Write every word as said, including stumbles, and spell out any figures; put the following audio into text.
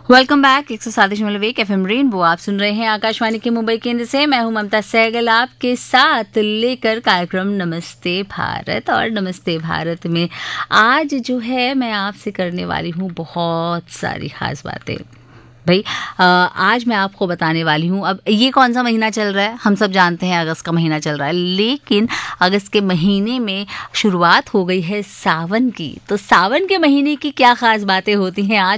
Welcome back. एक सौ सात दशमलव एक एफ एम रेनबो आप सुन रहे हैं आकाशवाणी के मुंबई केंद्र से। मैं हूं ममता सहगल आपके साथ लेकर कार्यक्रम नमस्ते भारत। और नमस्ते भारत में आज जो है मैं आपसे करने वाली हूं बहुत सारी खास बातें। भाई आज मैं आपको बताने वाली हूँ, अब ये कौन सा महीना चल रहा है हम सब जानते हैं, अगस्त का महीना चल रहा है, लेकिन अगस्त के महीने में शुरुआत हो गई है सावन की। तो सावन के महीने की क्या खास बातें होती हैं आज